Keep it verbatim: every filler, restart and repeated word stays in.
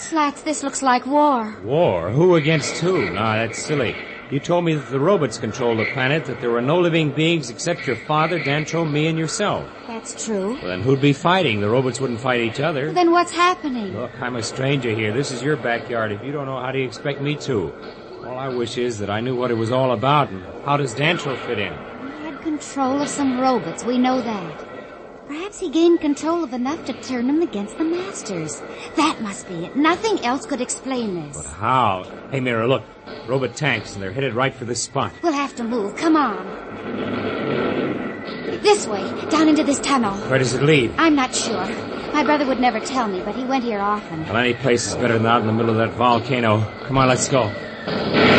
Slats, this looks like war. War? Who against who? Nah, that's silly. You told me that the robots control the planet, that there were no living beings except your father, Dantro, me, and yourself. That's true. Well, then who'd be fighting? The robots wouldn't fight each other. Then what's happening? Look, I'm a stranger here. This is your backyard. If you don't know, how do you expect me to? All I wish is that I knew what it was all about, and how does Dantro fit in? He had control of some robots, we know that. Perhaps he gained control of enough to turn them against the masters. That must be it. Nothing else could explain this. But how? Hey, Mira, look. Robot tanks, and they're headed right for this spot. We'll have to move. Come on. This way, down into this tunnel. Where does it lead? I'm not sure. My brother would never tell me, but he went here often. Well, any place is better than out in the middle of that volcano. Come on, let's go.